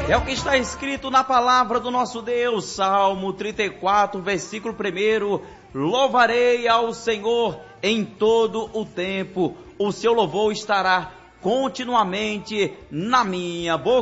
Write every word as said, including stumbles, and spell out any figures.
É o que está escrito na palavra do nosso Deus, Salmo trinta e quatro, versículo um. Louvarei ao Senhor em todo o tempo, o seu louvor estará continuamente na minha boca.